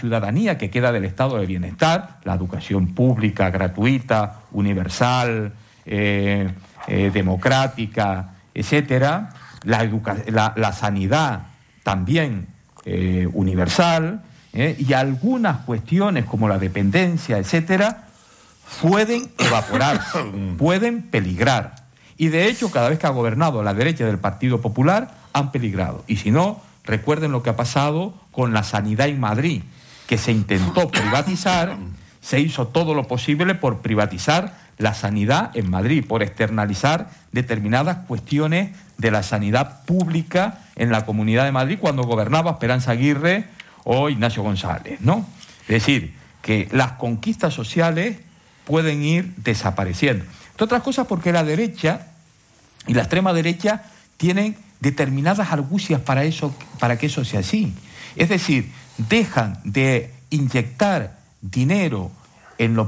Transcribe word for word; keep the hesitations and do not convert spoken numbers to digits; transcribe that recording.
ciudadanía que queda del estado de bienestar, la educación pública, gratuita, universal, eh, eh, democrática, etcétera, la, educa- la, la sanidad también eh, universal, eh, y algunas cuestiones como la dependencia, etcétera, pueden evaporarse, pueden peligrar. Y de hecho, cada vez que ha gobernado la derecha del Partido Popular, han peligrado. Y si no, recuerden lo que ha pasado con la sanidad en Madrid, que se intentó privatizar, se hizo todo lo posible por privatizar la sanidad en Madrid, por externalizar determinadas cuestiones de la sanidad pública en la Comunidad de Madrid cuando gobernaba Esperanza Aguirre o Ignacio González, ¿no? Es decir, que las conquistas sociales pueden ir desapareciendo. Entre otras cosas porque la derecha y la extrema derecha tienen determinadas argucias para eso, para que eso sea así. Es decir, dejan de inyectar dinero en lo